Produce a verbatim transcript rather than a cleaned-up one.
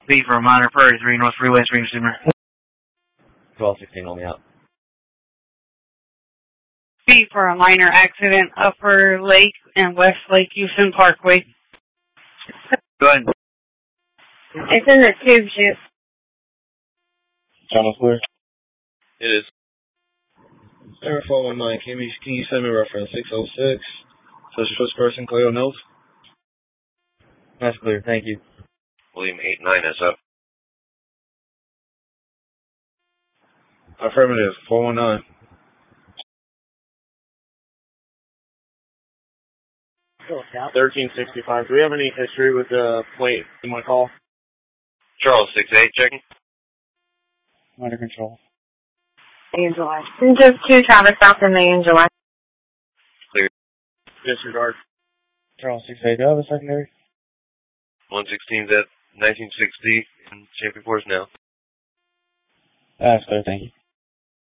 B for a minor, Prairie three, North Freeway, Stream Steamer. twelve sixteen on me out. B for a minor accident, Upper Lake and West Lake Houston Parkway. Go ahead. It's in the tube chute. Channel clear? It is. Air four one nine, can you, can you send me reference six oh six? Such first person, Cleo Mills? That's clear, thank you. William eight nine is up. Affirmative, four one nine. thirteen sixty-five. Do we have any history with the plate in my call? Charles six eight, checking. Under control. Angela. Just two Travis South and the Angela. Clear. Disregard. Charles six eight, do I have a secondary? one sixteen's at nineteen sixty in Champion Force now. That's clear, thank you.